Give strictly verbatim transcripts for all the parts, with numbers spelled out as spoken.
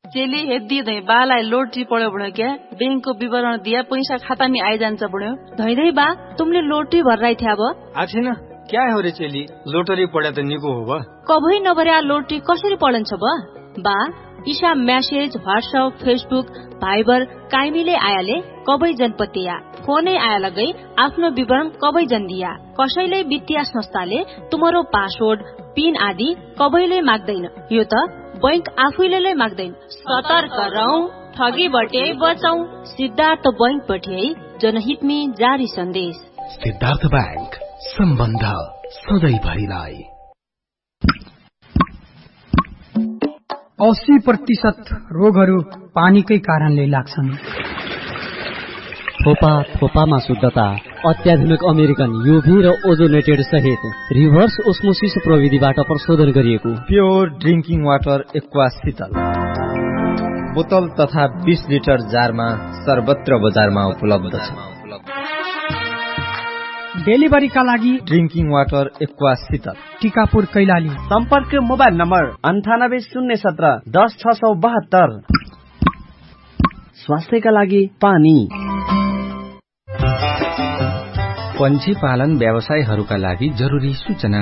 चेली हेदी धै बालाई लोटरी पड्यो बुढ्यो क्या बैंकको विवरण दिया पैसा खाता में आइजान्छ बुढ्यो धै धै बा तुमले लोटरी भर्राइ थ्या अब आछिन क्या हो रे चेली लोटरी पड्या त निको हो बा कभै नभर्या लोटरी कसरी पढन्छ बा बा ईसा मैसेज व्हाट्सएप फेसबुक भाइबर काइमीले आयाले कबै जनपतिया फोनै आया लगै आफ्नो विवरण कबै जन दिया कसैले वित्तीय संस्थाले तुम्हारो पासवर्ड पिन आदि कबैले माग्दैन यो त बैंक आफैले माग्दैन सतर्क रहौं ठगीबाट बचौं सिद्धार्थ बैंकबाट जनहित में जारी सन्देश सिद्धार्थ बैंक सम्बन्ध सधैँभरिलाई अस्सी प्रतिशत रोगहरू पानीकै कारणले लाग्छन्। थोपा थोपामा शुद्धता अत्याधुनिक अमेरिकन युभी र ओजोनेटेड सहित रिभर्स ओस्मोसिस प्रविधिबाट प्रशोधन गरिएको प्योर ड्रिंकिङ वाटर एक्वा शीतल बोतल तथा बीस लिटर जारमा सर्वत्र बजारमा उपलब्ध छ। डेलिभरीका लागि ड्रिंकिङ वाटर एक्वा शीतल टिकापुर कैलाली सम्पर्क मोबाइल नम्बर अन्ठानब्बे शून्य सत्र दस छ सौ बहत्तर। स्वास्थ्यका लागि पानी। पंछी पालन व्यवसायहरूका लागि जरुरी सूचना।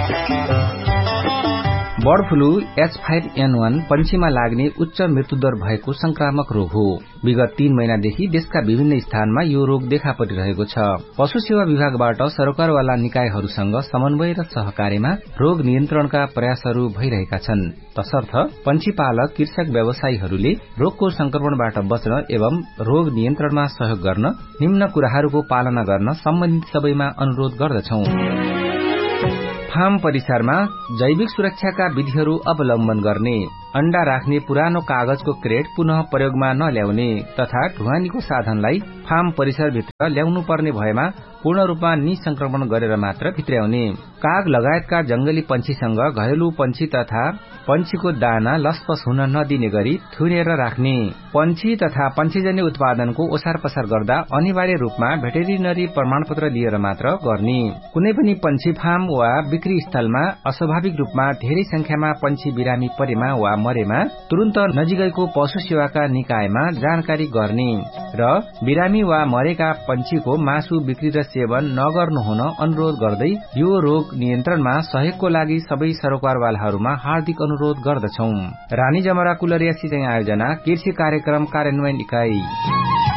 Bird flu H five an वन पंछीमा लाग्ने उच्च मृत्युदर भएको संक्रामक रोग हो। विगत तीन महिनादेखि देशका विभिन्न स्थानमा यो रोग देखा परिरहेको छ। पशु सेवा विभागबाट सरकारवाला निकायहरूसँग समन्वय र सहकार्यमा रोग नियन्त्रणका प्रयासहरू भइरहेका छन्। तसर्थ पंछी पालक कृषक व्यवसायीहरूले रोगको संक्रमणबाट बच्न एवं रोग नियन्त्रणमा सहयोग गर्न निम्न कुराहरूको पालना गर्न सम्बन्धित सबैमा अनुरोध गर्दछौं। फार्म परिसरमा जैविक सुरक्षाका विधिहरू अवलम्बन गर्ने, अण्डा राख्ने पुरानो कागजको क्रेट पुनः प्रयोगमा नल्याउने तथा ढुवानीको साधनलाई फार्म परिसरभित्र ल्याउनु पर्ने भएमा पूर्ण रूपमा निसंक्रमण गरेर मात्र भित्र्याउने, काग लगायतका जंगली पंछीसँग घरेलु पंछी तथा पंछीको दाना लसपस हुन नदिने गरी थुनेर राख्ने, पंछी तथा पंछीजन्य उत्पादनको ओसार पसार गर्दा अनिवार्य रूपमा भेटेरिनरी प्रमाणपत्र लिएर मात्र गर्ने, कुनै पनि पंछी फार्म वा बिक्री स्थलमा अस्वाभाविक रूपमा धेरै संख्यामा पंछी बिरामी परेमा वा मरेमा तुरन्त नजिकैको पशु सेवाका निकायमा जानकारी गर्ने र बिरामी वा मरेका पंछीको मासु बिक्री र सेवन नगर्नु हुन अनुरोध गर्दै यो रोग नियन्त्रणमा सहयोगको लागि सबै सरकारवालाहरूमा हार्दिक अनुरोध गर्दछौं। रानी जमरा कुलरिया सिंचाई आयोजना कृषि कार्यक्रम कार्यान्वयन इकाई।